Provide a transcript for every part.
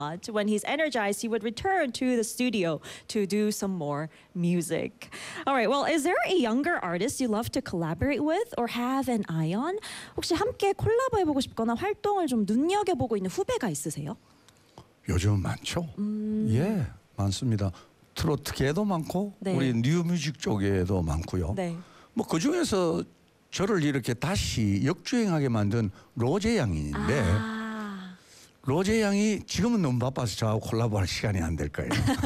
When he's energized, he would return to the studio to do some more music. All right, well, is there a younger artist you love to collaborate with or have an eye on? 혹시 함께 콜라보해보고 싶거나 활동을 좀 눈여겨보고 있는 후배가 있으세요? 요즘 많죠. 예, 많습니다. 트로트계도 많고 네. 우리 뉴뮤직 쪽에도 많고요. 네. 뭐 그 중에서 저를 이렇게 다시 역주행하게 만든 로제 양인데 로제 양이 지금은 너무 바빠서 저하고 콜라보할 시간이 안 될 거예요.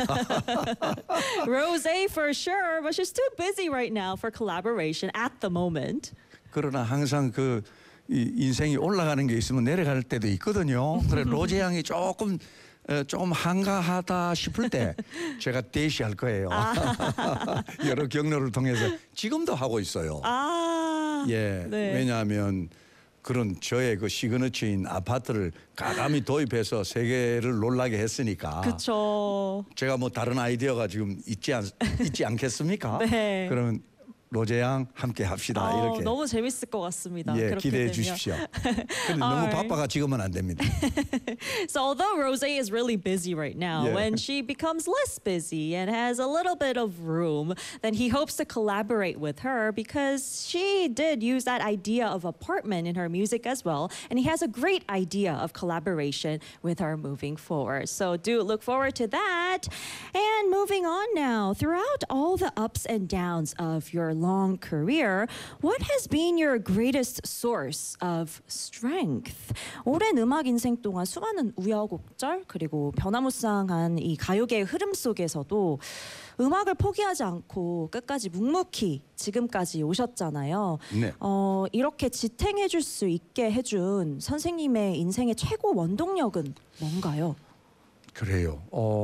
Rosé for sure, but she's too busy right now for collaboration at the moment. 그러나 항상 그 인생이 올라가는 게 있으면 내려갈 때도 있거든요. 그래 로제 양이 조금 한가하다 싶을 때 제가 대시할 거예요. 여러 경로를 통해서 지금도 하고 있어요. 예, 네. 왜냐하면 그런 저의 그 시그너처인 아파트를 가감히 도입해서 세계를 놀라게 했으니까. 그렇죠. 제가 뭐 다른 아이디어가 지금 있지 않겠습니까? 네. 그러면 로제 양 함께 합시다. 이렇게. 너무 재밌을 것 같습니다. 예, 그렇게 기대해 되면. 주십시오. 근데 너무 바빠가 지금은 안 됩니다. So although Rosé is really busy right now, Yeah. when she becomes less busy and has a little bit of room, then he hopes to collaborate with her because she did use that idea of apartment in her music as well, and he has a great idea of collaboration with her moving forward. So do look forward to that. And moving on now, throughout all the ups and downs of your long career, what has been your greatest source of strength? 오랜 음악 인생 동안 수많은 우여곡절 그리고 변화무쌍한 이 가요계의 흐름 속에서도 음악을 포기하지 않고 끝까지 묵묵히 지금까지 오셨잖아요. 네. 이렇게 지탱해줄 수 있게 해준 선생님의 인생의 최고 원동력은 뭔가요? 그래요.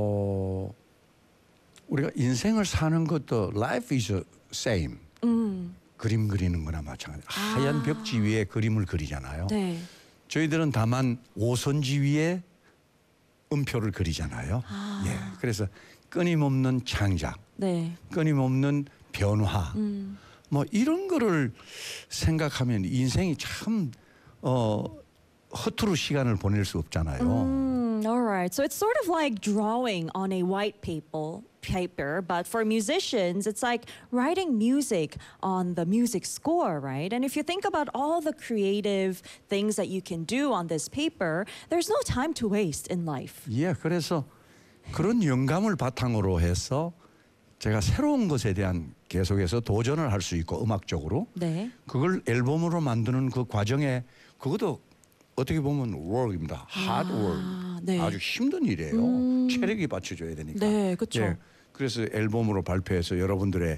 우리가 인생을 사는 것도 life is the same. 그림 그리는 거나 마찬가지. 하얀 벽지 위에 그림을 그리잖아요. 네. 저희들은 다만 오선지 위에 음표를 그리잖아요. 예. 그래서 끊임없는 창작, 네. 끊임없는 변화, 뭐 이런 거를 생각하면 인생이 참 허투루 시간을 보낼 수 없잖아요. All right. So it's sort of like drawing on a white paper, but for musicians, it's like writing music on the music score, right? And if you think about all the creative things that you can do on this paper, there's no time to waste in life. 예, 그래서 그런 영감을 바탕으로 해서 제가 새로운 것에 대한 계속해서 도전을 할 수 있고 음악적으로 네. 그걸 앨범으로 만드는 그 과정에 그것도 어떻게 보면 work입니다. hard work. 네. 아주 힘든 일이에요. 체력이 받쳐줘야 되니까. 네, 그렇죠. 예, 그래서 앨범으로 발표해서 여러분들의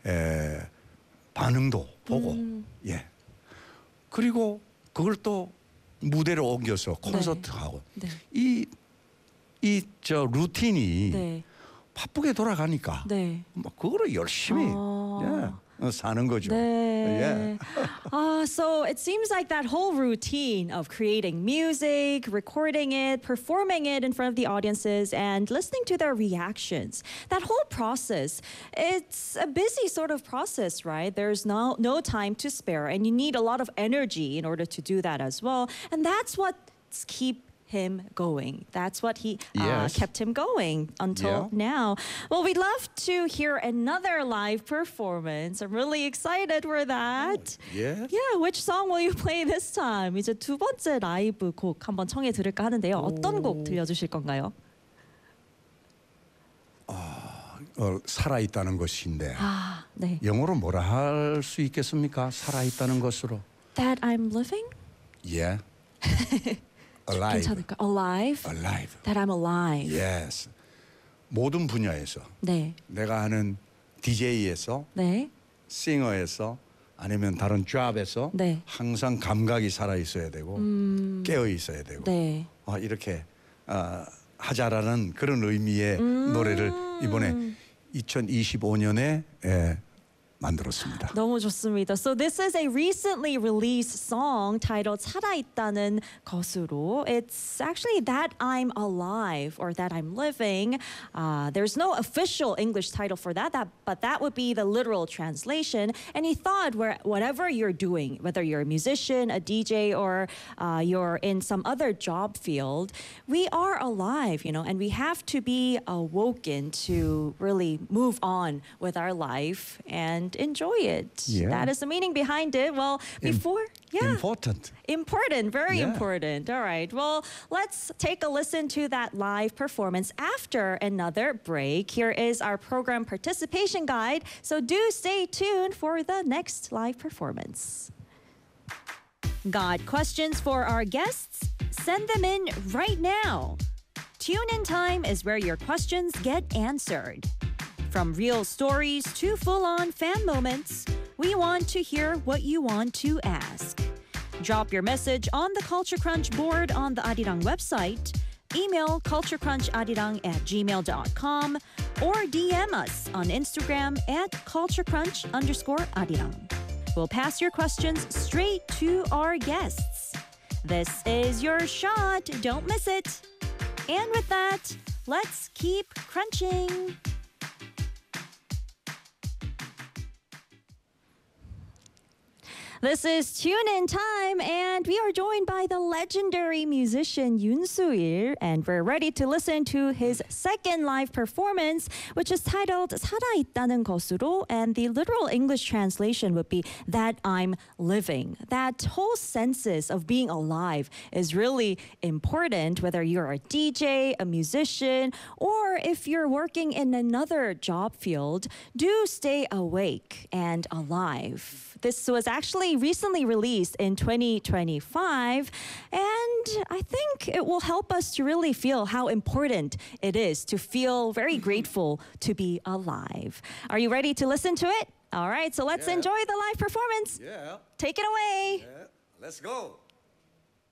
반응도 보고, 예. 그리고 그걸 또 무대로 옮겨서 콘서트하고 네. 이 루틴이 네. 바쁘게 돌아가니까 네. 뭐 그거를 열심히 사는 거죠. 네. So it seems like that whole routine of creating music, recording it, performing it in front of the audiences, and listening to their reactions, that whole process, it's a busy sort of process, right? There's no time to spare, and you need a lot of energy in order to do that as well. And that's what's keep him going. That's what kept him going until now. Well, we'd love to hear another live performance. I'm really excited for that. Yeah. Yeah, which song will you play this time? 이제 두 번째 라이브 곡 한번 청해 들을까 하는데요. 어떤 곡 들려주실 건가요? 살아있다는 것인데 네. 영어로 뭐라 할 수 있겠습니까? 살아있다는 것으로. That I'm living? Yeah. Alive. 괜찮을까? Alive? Alive. That I'm alive. Yes. 모든 분야에서 네. 내가 하는 DJ에서 네. 싱어에서 아니면 다른 잡에서 네. 항상 감각이 살아 있어야 되고 깨어 있어야 되고 네. 이렇게 하자라는 그런 의미의 노래를 이번에 2025년에 만들었습니다. 너무 좋습니다. So this is a recently released song titled 살아있다는 것으로. It's actually that I'm alive or that I'm living. There's no official English title for that, but that would be the literal translation. And he thought whatever you're doing, whether you're a musician, a DJ, or you're in some other job field, we are alive, and we have to be awoken to really move on with our life and enjoy it. Yeah. That is the meaning behind it. Well, before, Important. Important, very Yeah. important. All right. Well, let's take a listen to that live performance after another break. Here is our program participation guide. So do stay tuned for the next live performance. Got questions for our guests? Send them in right now. Tune in time is where your questions get answered. From real stories to full-on fan moments, we want to hear what you want to ask. Drop your message on the Culture Crunch board on the Arirang website, email culturecruncharirang@gmail.com, or DM us on Instagram at culturecrunch_arirang. We'll pass your questions straight to our guests. This is your shot. Don't miss it. And with that, let's keep crunching. This is Tune In Time, and we are joined by the legendary musician Yoon Soo-il, and we're ready to listen to his second live performance, which is titled 살아있다는 것으로, and the literal English translation would be that I'm living. That whole sense of being alive is really important, whether you're a DJ, a musician, or if you're working in another job field. Do stay awake and alive. This was actually recently released in 2025, and I think it will help us to really feel how important it is to feel very grateful to be alive. Are you ready to listen to it? All right, so let's enjoy the live performance. Yeah. Take it away. Let's go.